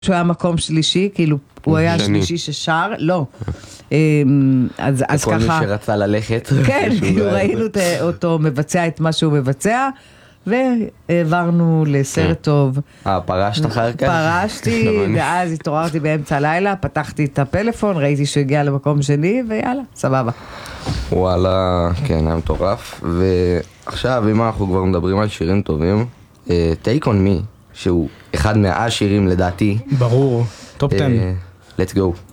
שהוא היה מקום שלישי, כאילו הוא היה השלישי ששר, לא. אז כל מי ככה, שרצה ללכת. כן, כאילו ראינו אותו מבצע את מה שהוא מבצע, והעברנו לסרט טוב. פרשת אחר כך? פרשתי, ואז התעוררתי באמצע הלילה, פתחתי את הפלאפון, ראיתי שהוא הגיע למקום שני, ויאללה, סבבה. וואלה, כן, היה מטורף. ועכשיו, אם אנחנו כבר מדברים על שירים טובים, Take on Me, שהוא אחד מהשירים לדעתי. ברור, טופ 10. Let's go.